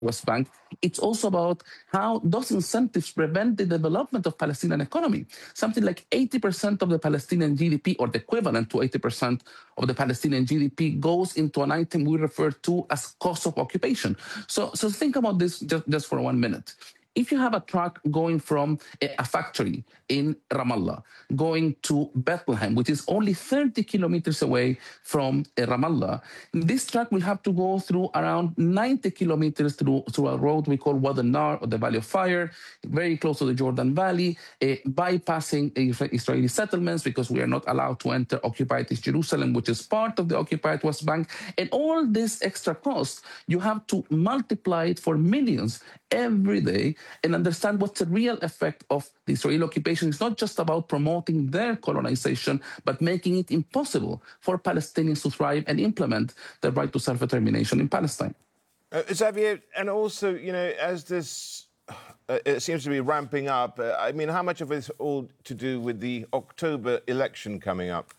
West Bank, it's also about how those incentives prevent the development of Palestinian economy. Something like 80% of the Palestinian GDP, or the equivalent to 80% of the Palestinian GDP, goes into an item we refer to as cost of occupation. So think about this just for 1 minute. If you have a truck going from a factory in Ramallah, going to Bethlehem, which is only 30 kilometers away from Ramallah, this truck will have to go through around 90 kilometers through a road we call Wad al-Nar, or the Valley of Fire, very close to the Jordan Valley, bypassing Israeli settlements because we are not allowed to enter occupied East Jerusalem, which is part of the occupied West Bank. And all this extra cost, you have to multiply it for millions every day and understand what's the real effect of the Israeli occupation. It's not just about promoting their colonization, but making it impossible for Palestinians to thrive and implement their right to self-determination in Palestine. Xavier, and also, as this it seems to be ramping up, I mean, how much of it is all to do with the October election coming up?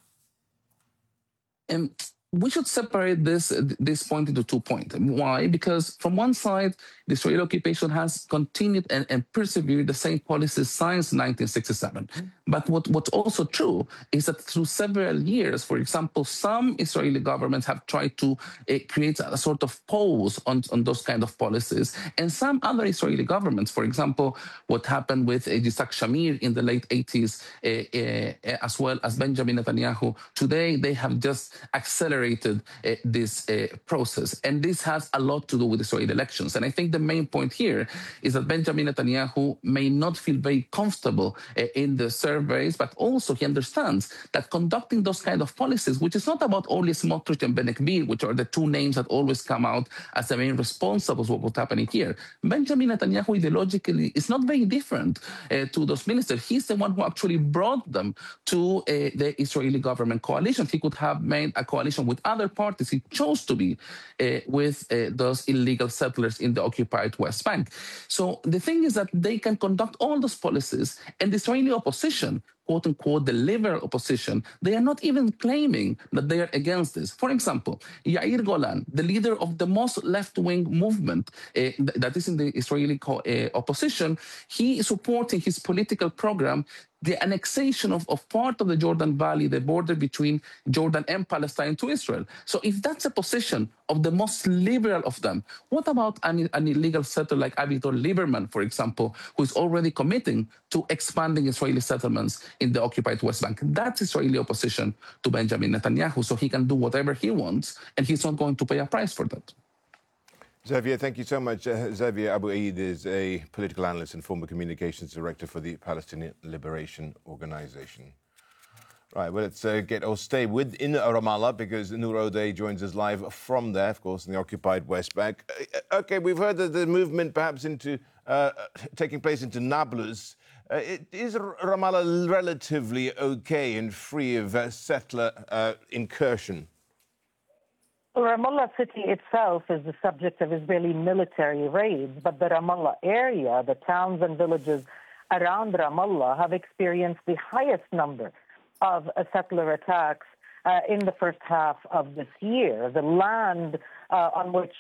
We should separate this point into 2 points. Why? Because from one side, the Israeli occupation has continued and persevered the same policies since 1967. But what's also true is that through several years, for example, some Israeli governments have tried to create a sort of pause on those kind of policies. And some other Israeli governments, for example, what happened with Yitzhak Shamir in the late 80s, as well as Benjamin Netanyahu, today they have just accelerated this process. And this has a lot to do with Israeli elections. And I think the main point here is that Benjamin Netanyahu may not feel very comfortable in the surveys, but also he understands that conducting those kind of policies, which is not about only Smotrich and Ben Gvir, which are the two names that always come out as the main responsibles for what's happening here. Benjamin Netanyahu ideologically is not very different to those ministers. He's the one who actually brought them to the Israeli government coalition. He could have made a coalition with other parties. He chose to be with those illegal settlers in the occupied West Bank. So the thing is that they can conduct all those policies, and the Israeli opposition, quote unquote, the liberal opposition, they are not even claiming that they are against this. For example, Yair Golan, the leader of the most left-wing movement that is in the Israeli opposition, he is supporting his political program the annexation of part of the Jordan Valley, the border between Jordan and Palestine, to Israel. So if that's a position of the most liberal of them, what about an illegal settler like Avigdor Lieberman, for example, who is already committing to expanding Israeli settlements in the occupied West Bank? That's Israeli opposition to Benjamin Netanyahu, so he can do whatever he wants, and he's not going to pay a price for that. Xavier, thank you so much. Xavier Abu Eid is a political analyst and former communications director for the Palestinian Liberation Organization. Right, well, let's stay within Ramallah, because Noor O'Day joins us live from there, of course, in the occupied West Bank. Okay, we've heard that the movement perhaps into taking place into Nablus. Is Ramallah relatively okay and free of settler incursion? Ramallah city itself is the subject of Israeli military raids, but the Ramallah area, the towns and villages around Ramallah, have experienced the highest number of settler attacks in the first half of this year. The land on which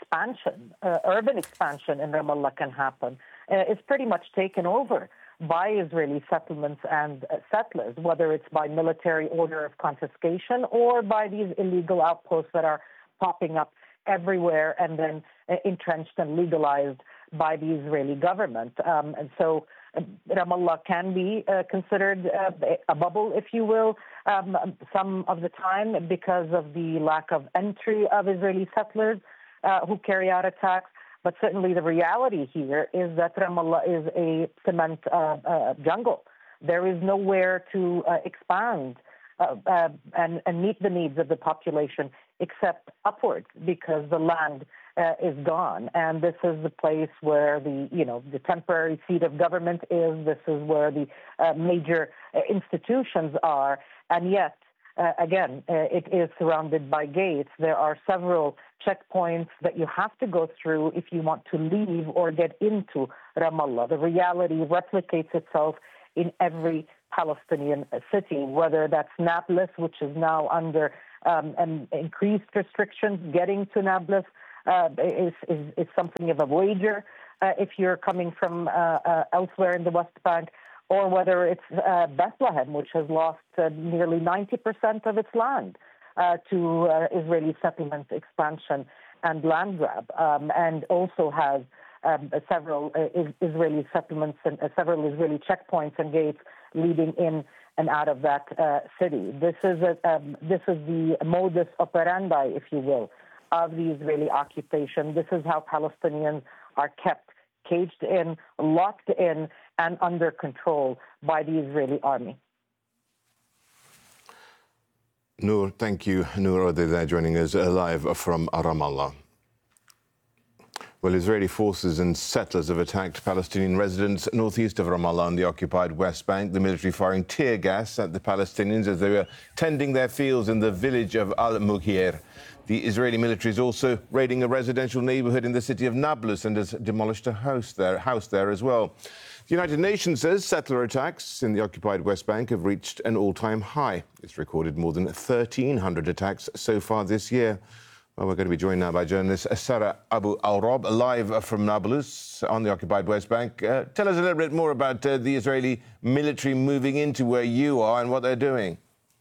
urban expansion in Ramallah can happen, is pretty much taken over by Israeli settlements and settlers, whether it's by military order of confiscation or by these illegal outposts that are popping up everywhere and then entrenched and legalized by the Israeli government. And so Ramallah can be considered a bubble, if you will, some of the time because of the lack of entry of Israeli settlers who carry out attacks. But certainly the reality here is that Ramallah is a cement jungle. There is nowhere to expand and meet the needs of the population except upwards, because the land is gone. And this is the place where the temporary seat of government is. This is where the major institutions are. And yet, again, it is surrounded by gates. There are several checkpoints that you have to go through if you want to leave or get into Ramallah. The reality replicates itself in every Palestinian city, whether that's Nablus, which is now under increased restrictions getting to Nablus, is something of a wager if you're coming from elsewhere in the West Bank, or whether it's Bethlehem, which has lost nearly 90% of its land to Israeli settlement expansion and land grab, and also has several Israeli settlements and several Israeli checkpoints and gates leading in and out of that city. This is the modus operandi, if you will, of the Israeli occupation. This is how Palestinians are kept caged in, locked in, and under control by the Israeli army. Noor, thank you. Noor Odeh there joining us live from Ramallah. Well, Israeli forces and settlers have attacked Palestinian residents northeast of Ramallah on the occupied West Bank. The military firing tear gas at the Palestinians as they were tending their fields in the village of Al-Mughir. The Israeli military is also raiding a residential neighborhood in the city of Nablus and has demolished a house there as well. The United Nations says settler attacks in the occupied West Bank have reached an all-time high. It's recorded more than 1,300 attacks so far this year. Well, we're going to be joined now by journalist Sarah Abu Arab, live from Nablus on the occupied West Bank. Tell us a little bit more about the Israeli military moving into where you are and what they're doing.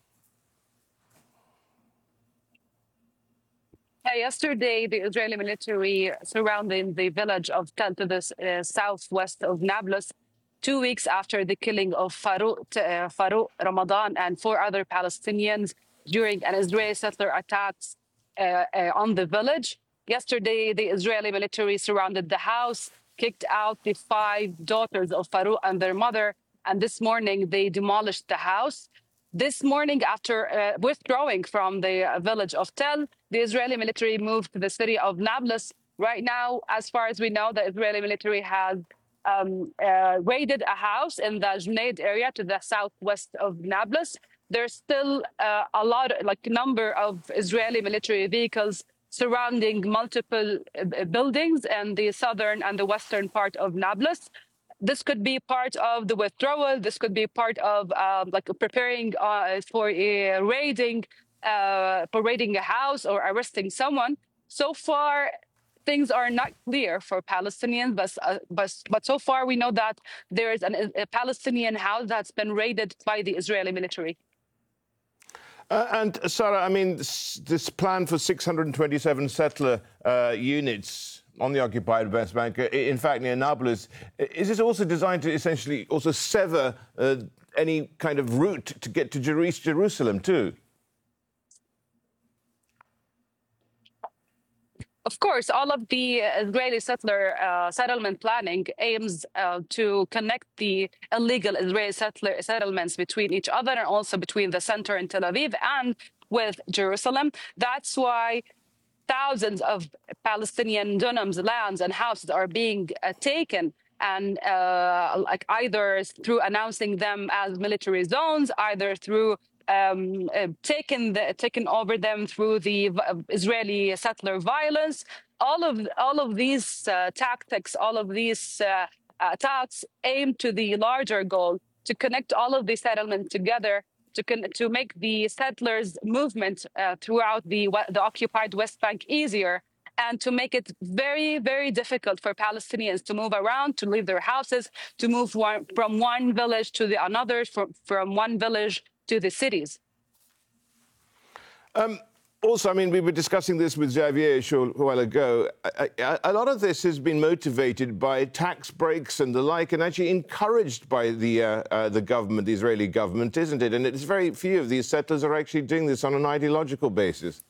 Yesterday, the Israeli military surrounding the village of Tel to the southwest of Nablus, 2 weeks after the killing of Farouk Ramadan and 4 other Palestinians during an Israeli settler attacks on the village. Yesterday, the Israeli military surrounded the house, kicked out the 5 daughters of Farouk and their mother, and this morning they demolished the house. This morning, after withdrawing from the village of Tel, the Israeli military moved to the city of Nablus. Right now, as far as we know, the Israeli military has raided a house in the Junaid area to the southwest of Nablus. There's still a number of Israeli military vehicles surrounding multiple buildings in the southern and the western part of Nablus. This could be part of the withdrawal. This could be part of preparing for raiding a house or arresting someone. So far, things are not clear for Palestinians, but so far we know that there is a Palestinian house that's been raided by the Israeli military. And Sarah, I mean, this plan for 627 settler units on the occupied West Bank, in fact, near Nablus, is this also designed to essentially also sever any kind of route to get to Jerusalem too? Of course, all of the Israeli settler settlement planning aims to connect the illegal Israeli settler settlements between each other and also between the center and Tel Aviv and with Jerusalem. That's why thousands of Palestinian dunams, lands and houses are being taken, and either through announcing them as military zones, either through taken over them through the Israeli settler violence. All of these tactics, all of these attacks aim to the larger goal to connect all of the settlements together, to make the settlers' movement throughout the occupied West Bank easier, and to make it very, very difficult for Palestinians to move around, to leave their houses, to move from one village to the another, from one village to the cities. Also, I mean, we were discussing this with Xavier a short while ago. A lot of this has been motivated by tax breaks and the like, and actually encouraged by the government, the Israeli government, isn't it? And it's very few of these settlers are actually doing this on an ideological basis.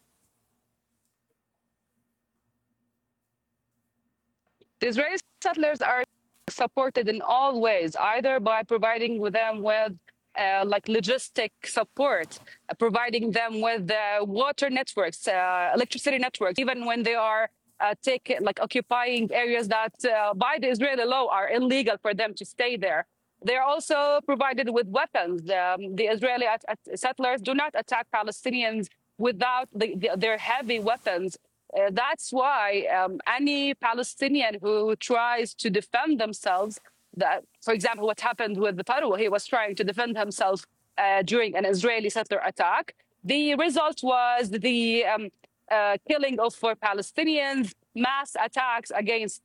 The Israeli settlers are supported in all ways, either by providing them with logistic support, providing them with water networks, electricity networks, even when they are occupying areas that by the Israeli law are illegal for them to stay there. They're also provided with weapons. The Israeli settlers do not attack Palestinians without their heavy weapons. That's why any Palestinian who tries to defend themselves, that, for example, what happened with the Farouk, he was trying to defend himself during an Israeli settler attack. The result was the killing of 4 Palestinians, mass attacks against